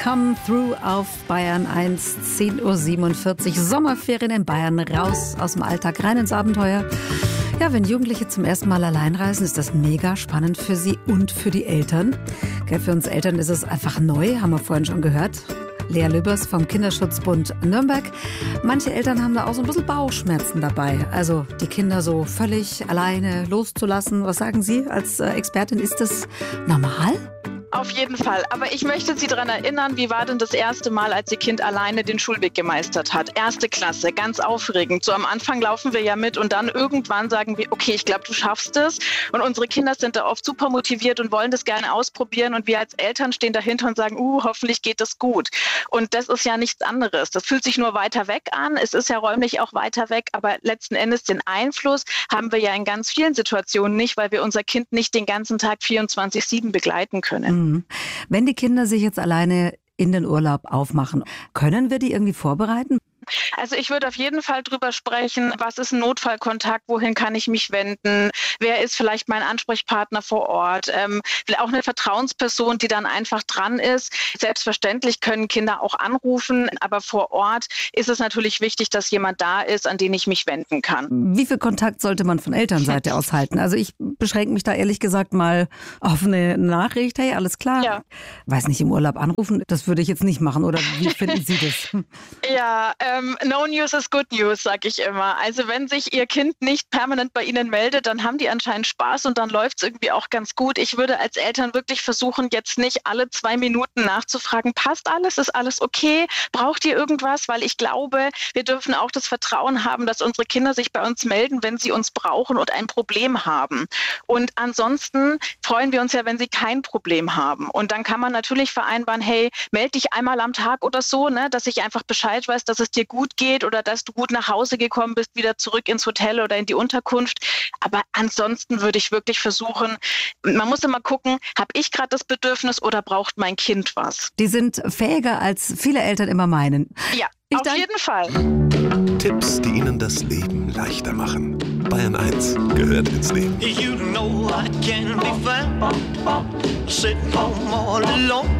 Come Through auf Bayern 1, 10:47 Uhr. Sommerferien in Bayern, raus aus dem Alltag, rein ins Abenteuer. Ja, wenn Jugendliche zum ersten Mal allein reisen, ist das mega spannend für sie und für die Eltern. Für uns Eltern ist es einfach neu, haben wir vorhin schon gehört. Lea Lübbers vom Kinderschutzbund Nürnberg. Manche Eltern haben da auch so ein bisschen Bauchschmerzen dabei. Also die Kinder so völlig alleine loszulassen. Was sagen Sie als Expertin? Ist das normal? Auf jeden Fall. Aber ich möchte Sie daran erinnern, wie war denn das erste Mal, als Ihr Kind alleine den Schulweg gemeistert hat? Erste Klasse, ganz aufregend. So am Anfang laufen wir ja mit und dann irgendwann sagen wir, okay, ich glaube, du schaffst es. Und unsere Kinder sind da oft super motiviert und wollen das gerne ausprobieren. Und wir als Eltern stehen dahinter und sagen, hoffentlich geht das gut. Und das ist ja nichts anderes. Das fühlt sich nur weiter weg an. Es ist ja räumlich auch weiter weg. Aber letzten Endes den Einfluss haben wir ja in ganz vielen Situationen nicht, weil wir unser Kind nicht den ganzen Tag 24/7 begleiten können. Wenn die Kinder sich jetzt alleine in den Urlaub aufmachen, können wir die irgendwie vorbereiten? Also ich würde auf jeden Fall drüber sprechen, was ist ein Notfallkontakt, wohin kann ich mich wenden, wer ist vielleicht mein Ansprechpartner vor Ort, auch eine Vertrauensperson, die dann einfach dran ist. Selbstverständlich können Kinder auch anrufen, aber vor Ort ist es natürlich wichtig, dass jemand da ist, an den ich mich wenden kann. Wie viel Kontakt sollte man von Elternseite aus halten? Also ich beschränke mich da ehrlich gesagt mal auf eine Nachricht, hey, alles klar. Ja. Weiß nicht, im Urlaub anrufen, das würde ich jetzt nicht machen, oder wie finden Sie das? Ja, no news is good news, sage ich immer. Also wenn sich Ihr Kind nicht permanent bei Ihnen meldet, dann haben die anscheinend Spaß und dann läuft es irgendwie auch ganz gut. Ich würde als Eltern wirklich versuchen, jetzt nicht alle 2 Minuten nachzufragen, passt alles, ist alles okay, braucht ihr irgendwas? Weil ich glaube, wir dürfen auch das Vertrauen haben, dass unsere Kinder sich bei uns melden, wenn sie uns brauchen und ein Problem haben. Und ansonsten freuen wir uns ja, wenn sie kein Problem haben. Und dann kann man natürlich vereinbaren, hey, melde dich einmal am Tag oder so, ne, dass ich einfach Bescheid weiß, dass es dir gut geht oder dass du gut nach Hause gekommen bist, wieder zurück ins Hotel oder in die Unterkunft. Aber ansonsten würde ich wirklich versuchen, man muss immer gucken, habe ich gerade das Bedürfnis oder braucht mein Kind was? Die sind fähiger, als viele Eltern immer meinen. Ja, auf jeden Fall. Tipps, die Ihnen das Leben leichter machen. Bayern 1 gehört ins Leben. You know I can be found sitting home all alone.